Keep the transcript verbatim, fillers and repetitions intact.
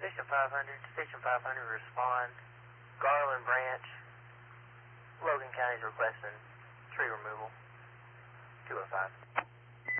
Station five hundred, Station five hundred respond. Garland Branch, Logan County's requesting